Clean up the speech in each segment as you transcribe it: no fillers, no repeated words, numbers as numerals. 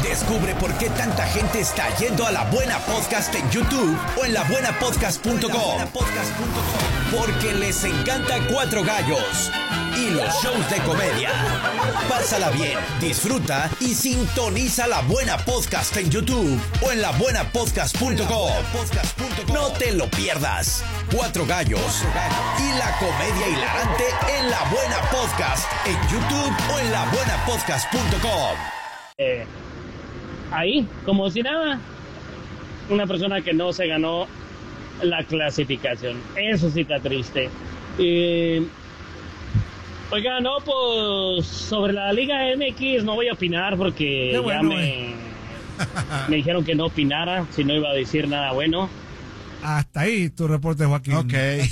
Descubre por qué tanta gente está yendo a La Buena Podcast en YouTube o en labuenapodcast.com. Porque les encanta Cuatro Gallos y los shows de comedia. Pásala bien, disfruta y sintoniza La Buena Podcast en YouTube o en labuenapodcast.com. No te lo pierdas. Cuatro Gallos y la comedia hilarante en La Buena Podcast en YouTube o en labuenapodcast.com. Ahí, como si nada, una persona que no se ganó la clasificación. Eso sí está triste. Oiga, no, pues sobre la Liga MX no voy a opinar porque bueno, me dijeron que no opinara, si no iba a decir nada bueno. Hasta ahí tu reporte, Joaquín. Ok.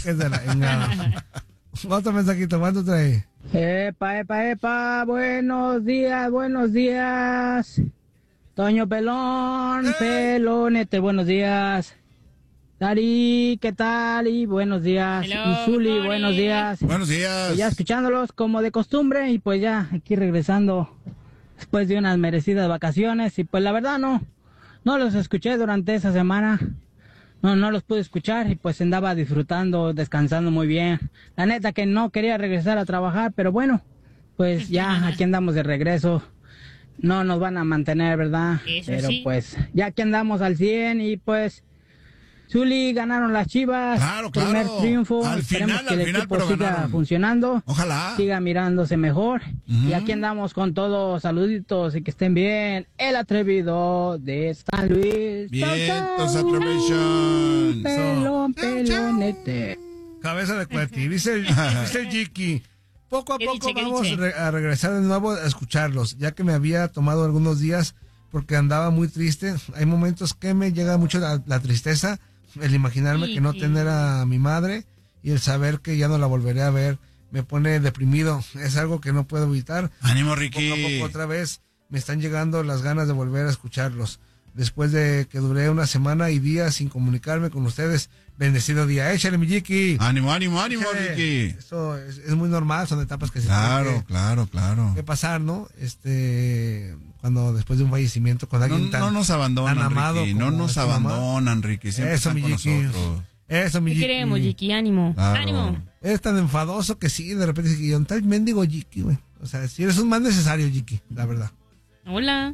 Otro mensajito, ¿cuánto trae? Epa, buenos días. Toño Pelón, Pelonete, buenos días. Dari, ¿qué tal? Y buenos días. Hello, y Zuli, buenos días. Buenos días. Y ya escuchándolos como de costumbre y pues ya aquí regresando después de unas merecidas vacaciones y pues la verdad no los escuché durante esa semana. No los pude escuchar y pues andaba disfrutando, descansando muy bien. La neta que no quería regresar a trabajar, pero bueno, pues ya aquí andamos de regreso. No nos van a mantener, ¿verdad? Eso pero sí. pues ya aquí andamos al 100 y pues Zuli, ganaron las Chivas. Claro. Primer triunfo. Al Esperemos final, que el equipo pero siga ganaron. funcionando. Ojalá. Siga mirándose mejor. Y aquí andamos con todos. Saluditos y que estén bien. El atrevido de San Luis. Vientos Atrevision. Pelonete. Cabeza de cueti. Dice el Jiki. Poco a ¿Qué poco dice? vamos a regresar de nuevo a escucharlos, ya que me había tomado algunos días porque andaba muy triste. Hay momentos que me llega mucho la tristeza, el imaginarme que no tener a mi madre y el saber que ya no la volveré a ver me pone deprimido. Es algo que no puedo evitar. Ánimo, Ricky. Poco a poco otra vez me están llegando las ganas de volver a escucharlos. Después de que duré una semana y días sin comunicarme con ustedes, bendecido día. Échale, mi Jiki. Ánimo, Échale. Ricky. Esto es muy normal, son etapas que se Claro. tienen que pasar, ¿no? Cuando después de un fallecimiento con alguien No nos abandonan, tan amado Ricky. No como nos es tu mamá. abandonan, Ricky. Siempre Eso, están mi con Jiki. nosotros. Eso, mi Te Jiki. queremos, Jiki, ánimo. Claro. Ánimo. Eres tan enfadoso que sí, de repente dice que yo, tal mendigo Jiki, güey. O sea, si eres un más necesario, Jiki, la verdad. Hola.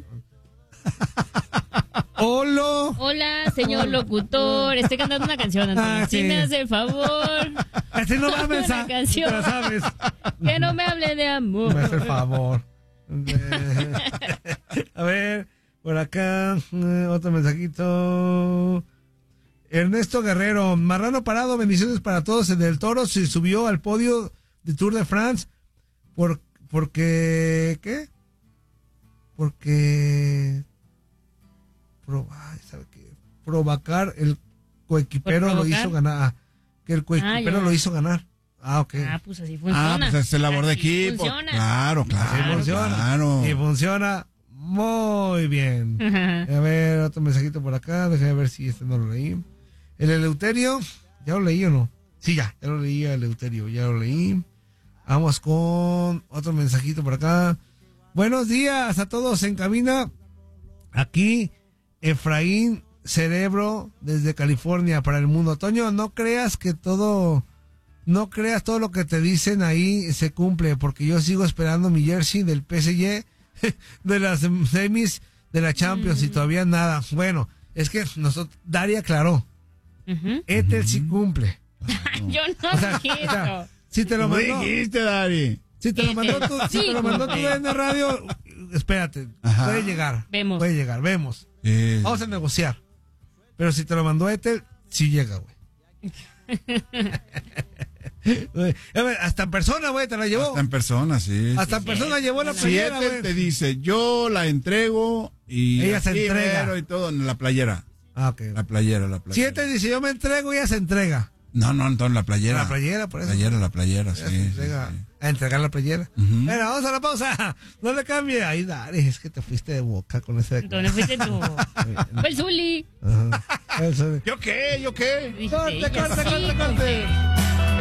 Hola, señor locutor. Estoy cantando una canción, Antonio. Sí. Si me hace el favor. Así no mames, Una canción. te la sabes. Que no me hable de amor. Me hace el favor. A ver, por acá, otro mensajito. Ernesto Guerrero, Marrano Parado, bendiciones para todos. El del Toro se subió al podio de Tour de France porque ¿qué? Porque ¿sabe qué? Provocar el coequipero lo hizo ganar. Que el coequipero lo hizo ganar. Ok. Pues así funciona. Pues es el labor de Así equipo. funciona. Claro. Así funciona. Claro. Y funciona muy bien. A ver, otro mensajito por acá. Déjame ver si este no lo leí. El Eleuterio, ¿ya lo leí o no? Sí, ya lo leí, el Eleuterio, ya lo leí. Vamos con otro mensajito por acá. Buenos días a todos en cabina. Aquí, Efraín Cerebro, desde California, para el mundo. Toño, no creas todo lo que te dicen ahí se cumple, porque yo sigo esperando mi jersey del PSG, de las semis de la Champions y todavía nada. Bueno, es que Daria aclaró. Etel sí cumple. Yo no quiero. Si te lo mandó, dijiste, Dari. si te lo mandó tu DN Radio, espérate, Ajá. puede llegar. Vemos. Puede llegar, vemos. Vamos a negociar. Pero si te lo mandó Etel, sí llega, güey. A ver, hasta en persona, güey, te la llevó. Hasta en persona, sí. Hasta en persona llevó la Si playera, Etel güey. te dice, yo la entrego y Ella se aquí entrega. mero y todo en la playera. Ah, ok. La playera. Si Etel dice, yo me entrego, ella se entrega. No, entonces la playera. La playera, por eso. La playera, Ella se sí. entrega a entregar la playera. Bueno, vamos a la pausa. No le cambie. Ahí, Dari, es que te fuiste de boca con ese. ¿Dónde fuiste tú? Fue el Zuli. Ajá. Eso. ¿Yo qué? Dijiste, Corte, ella corte, sí corte, corte. cumple.